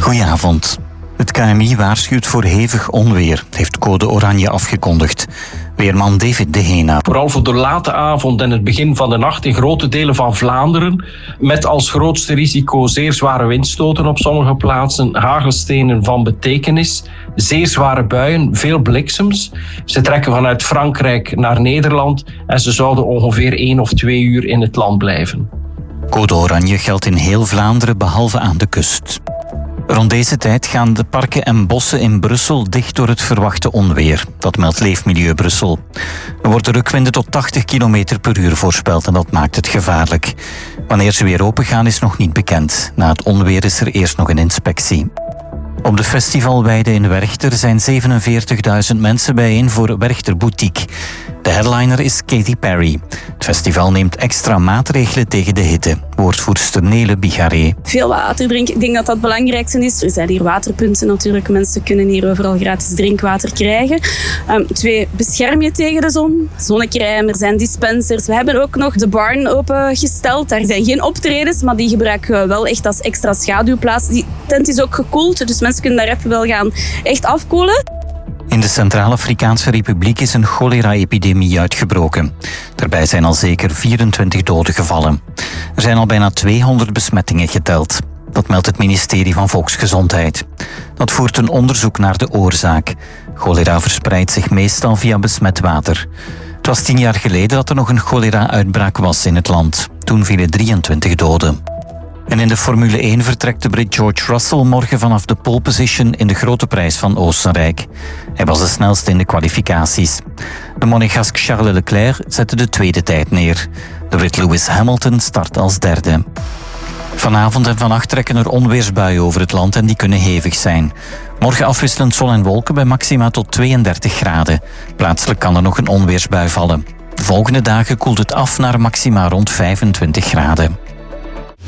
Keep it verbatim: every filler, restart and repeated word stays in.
Goedenavond. Het K M I waarschuwt voor hevig onweer, heeft code oranje afgekondigd. Weerman David De Hena. Vooral voor de late avond en het begin van de nacht in grote delen van Vlaanderen. Met als grootste risico zeer zware windstoten op sommige plaatsen, hagelstenen van betekenis, zeer zware buien, veel bliksems. Ze trekken vanuit Frankrijk naar Nederland en ze zouden ongeveer één of twee uur in het land blijven. Code oranje geldt in heel Vlaanderen behalve aan de kust. Rond deze tijd gaan de parken en bossen in Brussel dicht door het verwachte onweer. Dat meldt Leefmilieu Brussel. Er worden rukwinden tot tachtig kilometer per uur voorspeld en dat maakt het gevaarlijk. Wanneer ze weer opengaan is nog niet bekend. Na het onweer is er eerst nog een inspectie. Op de festivalweide in Werchter zijn zevenenveertigduizend mensen bijeen voor Werchter Boutique. De headliner is Katy Perry. Het festival neemt extra maatregelen tegen de hitte. Woordvoerster Nele Bigaré. Veel water drinken, ik denk dat dat het belangrijkste is. Er zijn hier waterpunten natuurlijk. Mensen kunnen hier overal gratis drinkwater krijgen. Um, twee, bescherm je tegen de zon. Zonnecrème, er zijn dispensers. We hebben ook nog de barn opengesteld. Daar zijn geen optredens, maar die gebruiken we wel echt als extra schaduwplaats. Die tent is ook gekoeld, dus mensen kunnen daar even wel gaan echt afkoelen. In de Centraal-Afrikaanse Republiek is een cholera-epidemie uitgebroken. Daarbij zijn al zeker vierentwintig doden gevallen. Er zijn al bijna tweehonderd besmettingen geteld. Dat meldt het ministerie van Volksgezondheid. Dat voert een onderzoek naar de oorzaak. Cholera verspreidt zich meestal via besmet water. Het was tien jaar geleden dat er nog een cholera-uitbraak was in het land. Toen vielen drieëntwintig doden. En in de Formule één vertrekt de Brit George Russell morgen vanaf de pole position in de Grote Prijs van Oostenrijk. Hij was de snelste in de kwalificaties. De Monegask Charles Leclerc zette de tweede tijd neer. De Brit Lewis Hamilton start als derde. Vanavond en vannacht trekken er onweersbuien over het land en die kunnen hevig zijn. Morgen afwisselend zon en wolken bij maxima tot tweeëndertig graden. Plaatselijk kan er nog een onweersbui vallen. De volgende dagen koelt het af naar maxima rond vijfentwintig graden.